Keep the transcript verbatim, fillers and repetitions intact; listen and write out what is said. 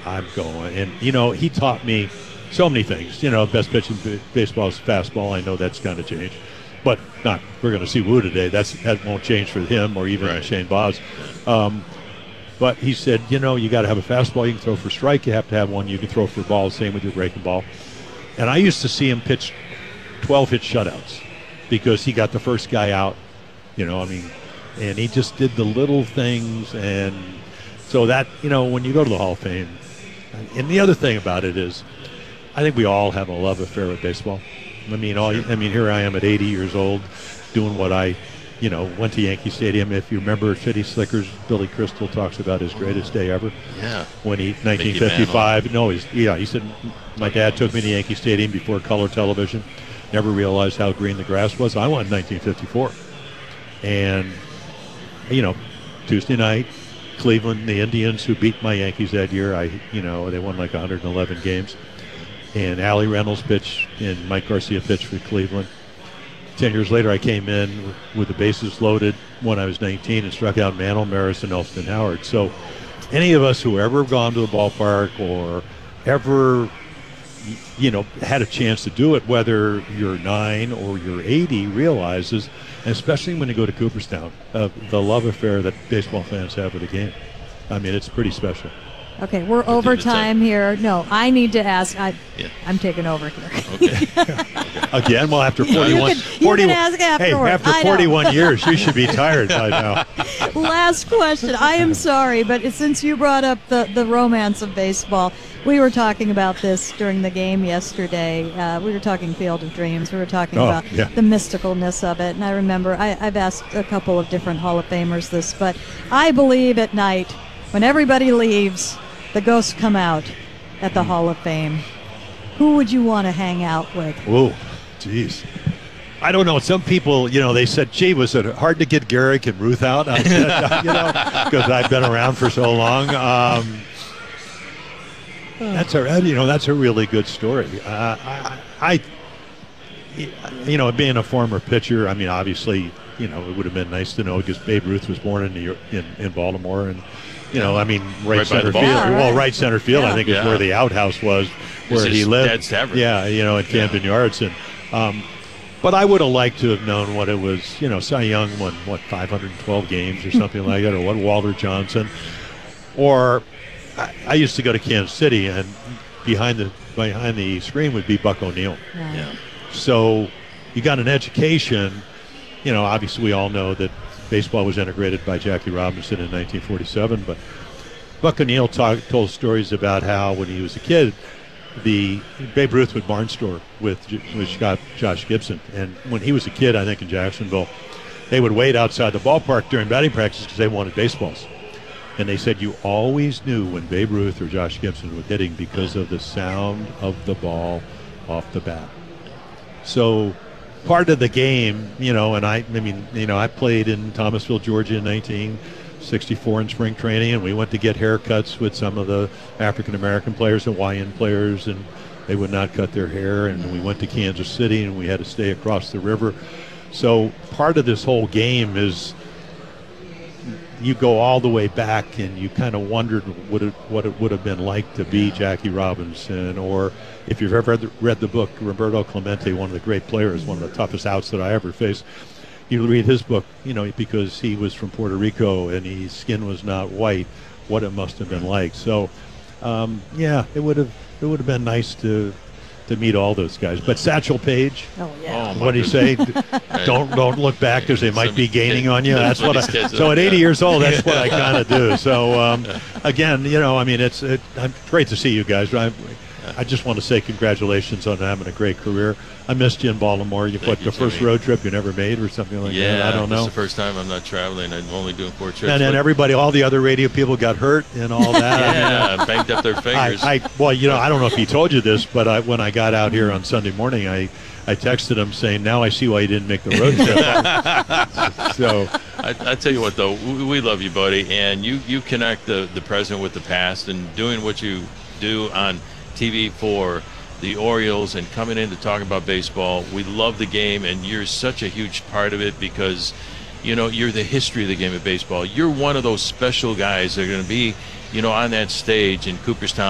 I'm going. And, you know, he taught me so many things. You know, best pitch in b- baseball is fastball. I know that's going to change. But not, we're going to see Wu today. That's, that won't change for him or even right. Shane Baz. Um, but he said, you know, you got to have a fastball you can throw for strike. You have to have one you can throw for ball. Same with your breaking ball. And I used to see him pitch twelve-hit shutouts because he got the first guy out. You know, I mean, and he just did the little things. And so that, you know, when you go to the Hall of Fame, and the other thing about it is, I think we all have a love affair with baseball. I mean, all I mean, here I am at eighty years old, doing what I, you know, went to Yankee Stadium. If you remember City Slickers, Billy Crystal talks about his greatest day ever. Yeah. When he, nineteen fifty-five. No, he's yeah. He said, my dad took me to Yankee Stadium before color television. Never realized how green the grass was. I went in nineteen fifty-four, and you know, Tuesday night, Cleveland, the Indians who beat my Yankees that year. I, you know, they won like one hundred eleven games. And Allie Reynolds pitched, and Mike Garcia pitched for Cleveland. Ten years later, I came in with the bases loaded when I was nineteen and struck out Mantle, Maris, and Elston Howard. So any of us who ever gone to the ballpark or ever, you know, had a chance to do it, whether you're nine or you're eighty, realizes, and especially when you go to Cooperstown, uh, the love affair that baseball fans have with the game. I mean, it's pretty special. Okay, we're over time here. No, I need to ask. I, yeah. I'm taking over here. Okay. Again, well, after forty-one, you can, you forty, can ask afterward. Hey, after forty-one years, you should be tired by now. Last question. I am sorry, but since you brought up the, the romance of baseball, we were talking about this during the game yesterday. Uh, we were talking Field of Dreams. We were talking oh, about yeah. the mysticalness of it. And I remember I, I've asked a couple of different Hall of Famers this, but I believe at night when everybody leaves, the ghosts come out at the Hall of Fame. Who would you want to hang out with? Whoa, jeez. I don't know. Some people, you know, they said, gee, was it hard to get Garrick and Ruth out? I said, you know, because I've been around for so long. Um, that's a, you know, that's a really good story. Uh, I, I, you know, being a former pitcher, I mean, obviously, you know, it would have been nice to know because Babe Ruth was born in New York, in, in Baltimore, and you know, I mean, right, right center field. Yeah, right. Well, right center field, yeah. I think, is yeah. where the outhouse was, where It's he lived. Dad's Tavern. Yeah, you know, at Camden yeah. Yards. And, um, but I would have liked to have known what it was. You know, Cy Young won, what, five hundred twelve games or something like that, or what, Walter Johnson. Or I, I used to go to Kansas City, and behind the behind the screen would be Buck O'Neil. Yeah. Yeah. So you got an education. You know, obviously we all know that baseball was integrated by Jackie Robinson in nineteen forty-seven, but Buck O'Neil talk, told stories about how when he was a kid, the Babe Ruth would barnstorm with with Scott, Josh Gibson, and when he was a kid, I think in Jacksonville, they would wait outside the ballpark during batting practice because they wanted baseballs, and they said you always knew when Babe Ruth or Josh Gibson were hitting because of the sound of the ball off the bat. So part of the game, you know, and I, I mean, you know, I played in Thomasville, Georgia in nineteen sixty-four in spring training, and we went to get haircuts with some of the African-American players, Hawaiian players, and they would not cut their hair, and we went to Kansas City, and we had to stay across the river. So part of this whole game is you go all the way back, and you kind of wondered what it, what it would have been like to be Jackie Robinson, or if you've ever read the, read the book, Roberto Clemente, one of the great players, one of the toughest outs that I ever faced. You read his book, you know, because he was from Puerto Rico and his skin was not white, what it must have been like. So, um, yeah, it would have it would have been nice to to meet all those guys. But Satchel Paige, Oh yeah. what do you say? don't don't look back because they might be gaining on you. That's what I. So at eighty years old, that's what I kind of do. So um, again, you know, I mean, it's it, I'm great to see you guys. I, I just want to say congratulations on having a great career. I missed you in Baltimore. You put the first road trip you never made or something like yeah, that. I don't know. It's the first time I'm not traveling. I'm only doing four trips. And then everybody, all the other radio people got hurt and all that. yeah, banged up their fingers. I, I, well, you know, I don't know if he told you this, but I, when I got out here on Sunday morning, I, I texted him saying, now I see why you didn't make the road trip. So I, I tell you what, though, we, we love you, buddy. And you, you connect the, the present with the past, and doing what you do on T V for the Orioles and coming in to talk about baseball. We love the game, and you're such a huge part of it because, you know, you're the history of the game of baseball. You're one of those special guys that are going to be, you know, on that stage in Cooperstown